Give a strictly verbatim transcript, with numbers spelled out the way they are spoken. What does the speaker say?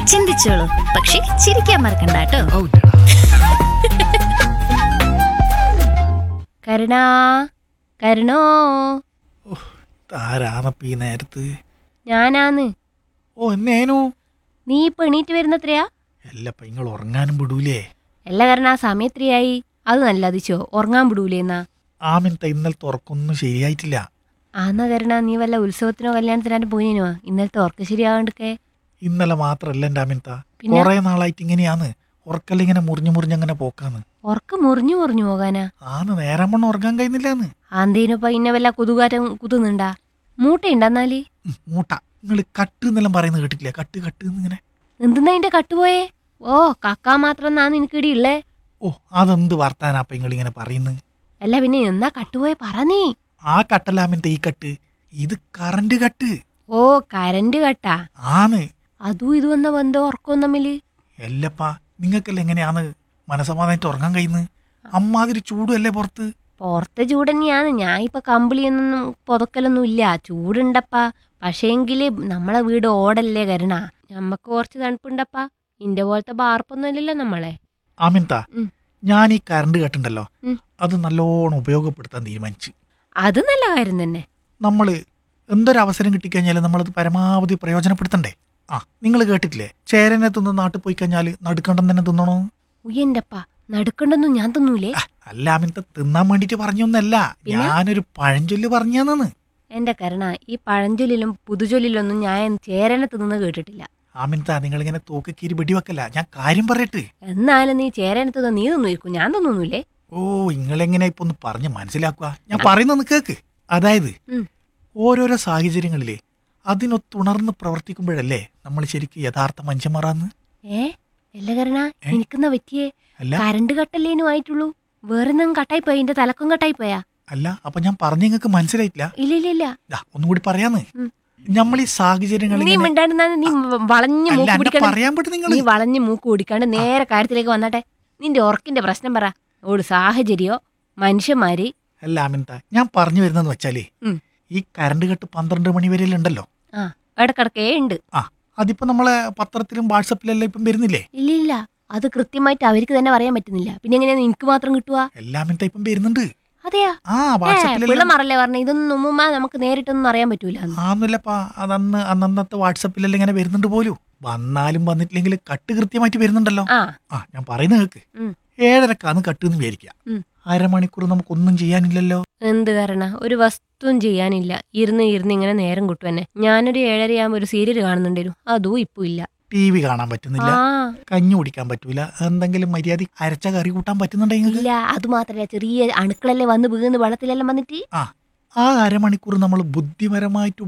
ചിന്തിച്ചോളൂ, പക്ഷെ ചിരിക്കാൻ മറക്കണ്ട കേട്ടോ. കരുണാ കരുണോ. താരാണപ്പ ഈ നേരത്ത്? ഞാനാന്ന്. ഓ എന്നേനു? നീ ഇപ്പൊ എണീറ്റ് വരുന്നത്രയാ? അല്ലപ്പ നിങ്ങൾ ഉറങ്ങാനും വിടൂലേ? അല്ല കരുണ, സമയത്രയായി? അത് നല്ല അതിശോ, ഉറങ്ങാൻ വിടൂലേന്നാ? ആമിനത്തെ ഇന്നലത്തെ ഉറക്കൊന്നും ശരിയായിട്ടില്ല. ആന്നാ കരുണ, നീ വല്ല ഉത്സവത്തിനോ കല്യാണത്തിനോ പോയിനോ ഇന്നലത്തെ ഉറക്കം ശരിയാകണ്ടൊക്കെ? ഇന്നലെ മാത്രല്ല എന്റെ ആമിനത്ത, പിന്നെ? കൊറേ നാളായിട്ട് ഇങ്ങനെയാന്ന്. ഉറക്കല്ല ഇങ്ങനെ മുറിഞ്ഞു മുറിഞ്ഞങ്ങനെ പോക്കാന്ന്. ഉറക്കം മുറിഞ്ഞു മുറിഞ്ഞു പോകാനാ? ആന്ന് നേരം വണ്ണം ഉറങ്ങാൻ കഴിയുന്നില്ലാന്ന്. ആന്തേനൊപ്പ ഇന്ന വല്ല കൊതുകാറ്റം കുത്തുന്നുണ്ടാ? മൂട്ടയുണ്ടെന്നാല്? ഉം, മൂട്ട നിങ്ങൾ കട്ട് എന്നെല്ലാം പറയുന്നത് കേട്ടിട്ടില്ലേ? കട്ട് കട്ട് ഇങ്ങനെ. എന്തെന്നാ അതിന്റെ കട്ടുപോയേ? ഓ, കക്കാ മാത്രം എന്നാ നിനക്ക് ഇടിയുള്ളേ? ഓ അതെന്ത് വർത്താനാപ്പ നിങ്ങൾ ഇങ്ങനെ പറയുന്നത്? അല്ല പിന്നെ എന്നാ കട്ടുപോയെ പറ നീ. ആ കട്ടല്ല ആമിനത്തെ ഈ കട്ട്, ഇത് കറണ്ട് കട്ട്. ഓ, കരണ്ട് കട്ടാ? ആന്ന്. അതും ഇത് വന്ന ബന്ധം ഉറക്കവും തമ്മില്? എല്ലപ്പാ, നിങ്ങൾക്കല്ല എങ്ങനെയാന്ന് മനസമാധാനമായിട്ട് ഉറങ്ങാൻ കഴിയുന്നത്? അമ്മാതിരി ചൂടുമല്ലേ പുറത്ത്. പുറത്തെ ചൂട് തന്നെയാണ്. ഞാൻ ഇപ്പൊ കമ്പിളിയൊന്നും പുതക്കലൊന്നും ഇല്ല. ചൂടുണ്ടപ്പാ. പക്ഷേങ്കില് നമ്മളെ വീട് ഓടല്ലേ കരുണ, നമ്മക്ക് കുറച്ച് തണുപ്പുണ്ടപ്പാ. ഇന്റെ പോലത്തെ ബാർപ്പൊന്നും ഇല്ലല്ലോ നമ്മളെ. ആമിൻത, ഉം. ഞാൻ ഈ കറണ്ട് കട്ടുണ്ടല്ലോ, ഉം. അത് നല്ലോണം ഉപയോഗപ്പെടുത്താൻ തീരുമാനിച്ചു. അത് നല്ല കാര്യം തന്നെ. നമ്മൾ എന്തൊരവസരം കിട്ടിക്കഴിഞ്ഞാലും നമ്മളത് പരമാവധി പ്രയോജനപ്പെടുത്തണ്ടേ? ആ നിങ്ങൾ കേട്ടിട്ടില്ലേ, ചേരനെ തിന്ന് നാട്ടിൽ പോയി കഴിഞ്ഞാൽ നടുക്കണ്ടം തന്നെ തിന്നണോ? ഉയ്യന്റപ്പാ, നടുക്കണ്ടൊന്നും ഞാൻ തിന്നൂലേ? അല്ല ആമിൻത, തിന്നാൻ വേണ്ടിട്ട് പറഞ്ഞൊന്നല്ല, പിന്നെ? ഞാനൊരു പഴഞ്ചൊല്ല് പറഞ്ഞാന്ന്. എന്റെ കരുണ, ഈ പഴഞ്ചൊല്ലിലും പുതുചൊല്ലിലൊന്നും ഞാൻ ചേരനെ തിന്നു കേട്ടിട്ടില്ല. ആമിൻത, നിങ്ങളിങ്ങനെ തൂക്കക്കീരി വെടിവെക്കല്ല, ഞാൻ കാര്യം പറയട്ടെ. എന്നാലും നീ ചേരനെ തിന്ന് നീ തിന്നിരിക്കും, ഞാൻ തിന്നൂലേ? ഓ നിങ്ങളെങ്ങനെ ഇപ്പൊ ഒന്ന് പറഞ്ഞ് മനസ്സിലാക്കുക? ഞാൻ പറയുന്നൊന്ന് കേക്ക്. അതായത് ഉം. ഓരോരോ സാഹചര്യങ്ങളിലെ അതിനൊത്തുണർന്ന് പ്രവർത്തിക്കുമ്പോഴല്ലേ നമ്മൾ ശരിക്കും യഥാർത്ഥ മനുഷ്യന്മാരാന്ന്. ഏ അല്ല കരുണ, ഏ? എനിക്കെന്നാ പറ്റിയേ? അല്ല കരണ്ട് കട്ടല്ലേനും ആയിട്ടുള്ളൂ, വേറെ എന്തെങ്കിലും കട്ടായി പോയാ? എന്റെ തലക്കം കട്ടായി പോയാ? അല്ല അപ്പൊ ഞാൻ പറഞ്ഞ നിങ്ങൾക്ക് മനസ്സിലായിട്ടില്ല. ഇല്ല ഇല്ല ഇല്ല. ദാ, ഒന്നുകൂടി പറയാന്ന്. ഉം. നമ്മൾ ഈ സാഹചര്യങ്ങളിൽ നീ ഇങ്ങനെ- മിണ്ടാണ്ടെന്നാ നീ വളഞ്ഞു അല്ല, മൂക്ക് എന്നെ പിടിക്കണ്ട. പറയാൻ പറ്റും നിങ്ങൾ. നീ വളഞ്ഞു മൂക്ക് പിടിക്കാണ്ട് നേരെ കാര്യത്തിലേക്ക് വന്നാട്ടെ. നിന്റെ ഉറക്കിന്റെ പ്രശ്നം പറ. ഒരു സാഹചര്യോ മനുഷ്യന്മാര്? അല്ല ആമിൻത, ഞാൻ പറഞ്ഞു വരുന്നതെന്ന് വെച്ചാലേ, ഉം. ഈ കറണ്ട് കട്ട് പന്ത്രണ്ട് മണി വരെ ഉണ്ടല്ലോ. ആ, ഇടക്കിടക്കേ ഉണ്ട്. ആ അതിപ്പോ നമ്മളെ പത്രത്തിലും വാട്സപ്പിലെല്ലാം ഇപ്പം വരുന്നില്ലേ? ഇല്ല ഇല്ല, അത് കൃത്യമായിട്ട് അവർക്ക് തന്നെ പറയാൻ പറ്റുന്നില്ല. പിന്നെ എങ്ങനെയാ എനിക്ക് മാത്രം കിട്ടുക? എല്ലാ ആമിൻത ഇപ്പം വരുന്നുണ്ട്. അതെയാ? ആ ഏ വാട്സപ്പിലെല്ലാം. പിള്ളമാറല്ലേ പറഞ്ഞ ഇതൊന്നും ഉമ്മുമ്മ നമുക്ക് നേരിട്ടൊന്നും അറിയാൻ പറ്റൂല. ആന്നില്ലപ്പാ, അതന്ന് അന്നന്നത്തെ വാട്സപ്പിലെല്ലാം ഇങ്ങനെ വരുന്നുണ്ട് പോലും. വന്നാലും വന്നിട്ടില്ലെങ്കിൽ കട്ട് കൃത്യമായിട്ട് വരുന്നുണ്ടല്ലോ. ആ ആ ഞാൻ പറയുന്നത് കേക്ക്. ഉം. ഏഴരക്കാന്ന് കട്ട് എന്ന് വിചാരിക്കാം. ഉം. അരമണിക്കൂർ നമുക്കൊന്നും ചെയ്യാനില്ലല്ലോ. എന്ത് കാരണം? ഒരു വസ്തുവും ചെയ്യാനില്ല. ഇരുന്ന് ഇരുന്ന് ഇങ്ങനെ നേരം കിട്ടും തന്നെ. ഞാനൊരു ഏഴരയാകുമ്പോൾ ഒരു സീരിയൽ കാണുന്നുണ്ടായിരുന്നു, അതും ഇപ്പൊ ഇല്ല. ടി വി കാണാൻ പറ്റുന്നില്ല, ആ കഞ്ഞി കുടിക്കാൻ പറ്റൂല, എന്തെങ്കിലും മര്യാദ അരച്ച കറി കൂട്ടാൻ പറ്റുന്നുണ്ടെങ്കിൽ. ഇല്ല, അത് മാത്രല്ല, ചെറിയ അണുക്കളല്ലേ വന്ന് വീണ് വെള്ളത്തിലെല്ലാം വന്നിട്ട്. ആ ആ അരമണിക്കൂർ നമ്മൾ ബുദ്ധിപരമായിട്ട്